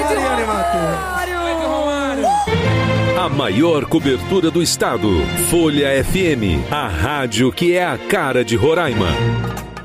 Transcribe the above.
Mariane Matheus. A maior cobertura do estado. Folha FM, a rádio que é a cara de Roraima.